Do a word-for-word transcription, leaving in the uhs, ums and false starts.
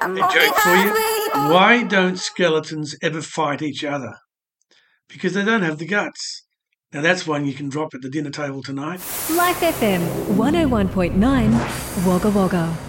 A joke for you. Why don't skeletons ever fight each other? Because they don't have the guts. Now that's one you can drop at the dinner table tonight. Life F M one oh one point nine Wagga Wagga.